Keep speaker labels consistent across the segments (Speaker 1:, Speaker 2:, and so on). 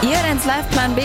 Speaker 1: Ihr ins Live-Plan B.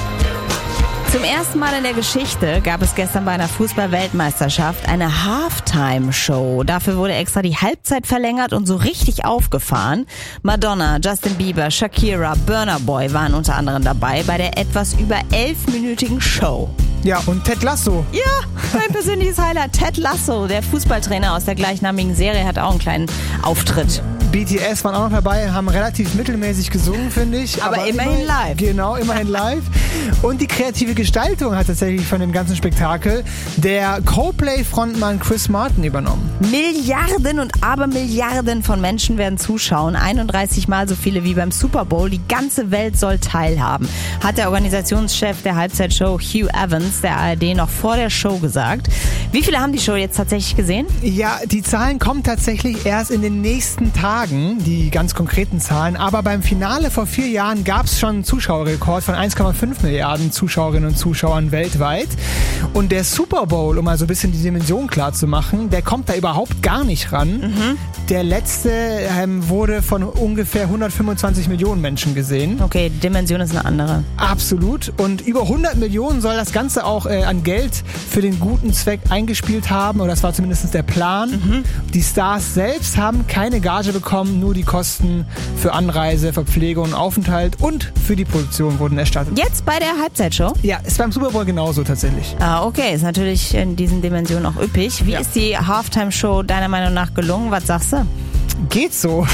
Speaker 1: Zum ersten Mal in der Geschichte gab es gestern bei einer Fußball-Weltmeisterschaft eine Halftime-Show. Dafür wurde extra die Halbzeit verlängert und so richtig aufgefahren. Madonna, Justin Bieber, Shakira, Burna Boy waren unter anderem dabei bei der etwas über 11-minütigen Show.
Speaker 2: Ja, und Ted Lasso.
Speaker 1: Ja, mein persönliches Highlight. Ted Lasso, der Fußballtrainer aus der gleichnamigen Serie, hat auch einen kleinen Auftritt.
Speaker 2: BTS waren auch noch dabei, haben relativ mittelmäßig gesungen, finde ich.
Speaker 1: Aber immerhin live.
Speaker 2: Genau, immerhin live. Und die kreative Gestaltung hat tatsächlich von dem ganzen Spektakel der Coldplay-Frontmann Chris Martin übernommen.
Speaker 1: Milliarden und Abermilliarden von Menschen werden zuschauen. 31 Mal so viele wie beim Super Bowl. Die ganze Welt soll teilhaben, hat der Organisationschef der Halbzeitshow Hugh Evans der ARD noch vor der Show gesagt. Wie viele haben die Show jetzt tatsächlich gesehen?
Speaker 2: Ja, die Zahlen kommen tatsächlich erst in den nächsten Tagen, die ganz konkreten Zahlen. Aber beim Finale vor 4 Jahren gab es schon einen Zuschauerrekord von 1,5 Milliarden Zuschauerinnen und Zuschauern weltweit. Und der Super Bowl, um mal so ein bisschen die Dimension klar zu machen, der kommt da überhaupt gar nicht ran. Der letzte wurde von ungefähr 125 Millionen Menschen gesehen.
Speaker 1: Okay, Dimension ist eine andere.
Speaker 2: Absolut. Und über 100 Millionen soll das Ganze auch an Geld für den guten Zweck eingespielt haben. Oder das war zumindest der Plan. Die Stars selbst haben keine Gage bekommen, nur die Kosten für Anreise, Verpflegung und Aufenthalt und für die Produktion wurden erstattet.
Speaker 1: Jetzt bei der Halbzeitshow?
Speaker 2: Ja, ist beim Super Bowl genauso tatsächlich.
Speaker 1: Ah, okay, ist natürlich in diesen Dimensionen auch üppig. Wie ist die Halftime-Show deiner Meinung nach gelungen? Was sagst du?
Speaker 2: Geht so.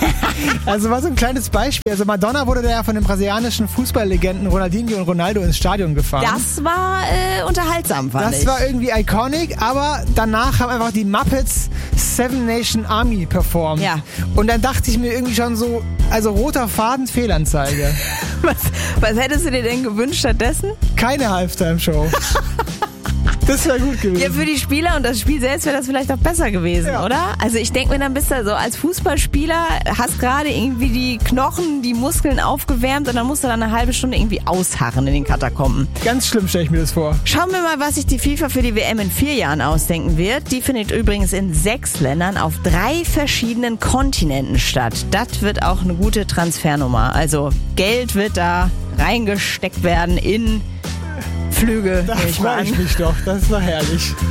Speaker 2: Also war so ein kleines Beispiel. Also Madonna wurde da ja von den brasilianischen Fußballlegenden Ronaldinho und Ronaldo ins Stadion gefahren.
Speaker 1: Das war unterhaltsam, fand ich.
Speaker 2: Das war irgendwie iconic, aber danach haben einfach die Muppets Seven Nation Army performt.
Speaker 1: Ja.
Speaker 2: Und dann dachte ich mir irgendwie schon so, also roter Faden, Fehlanzeige.
Speaker 1: Was hättest du dir denn gewünscht stattdessen?
Speaker 2: Keine Halftime-Show. Das wäre gut gewesen.
Speaker 1: Ja, für die Spieler und das Spiel selbst wäre das vielleicht auch besser gewesen,
Speaker 2: Ja.
Speaker 1: oder? Also ich denke mir, dann bist du so als Fußballspieler, hast gerade irgendwie die Knochen, die Muskeln aufgewärmt und dann musst du dann eine halbe Stunde irgendwie ausharren in den Katakomben.
Speaker 2: Ganz schlimm stelle ich mir das vor.
Speaker 1: Schauen wir mal, was sich die FIFA für die WM in 4 Jahren ausdenken wird. Die findet übrigens in 6 Ländern auf 3 verschiedenen Kontinenten statt. Das wird auch eine gute Transfernummer. Also Geld wird da reingesteckt werden in Flüge.
Speaker 2: Da freue ich mich doch. Das war herrlich.